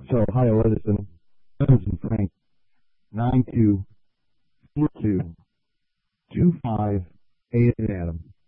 So Ohio Edison, Evans and Frank, 924225, 8 Adam.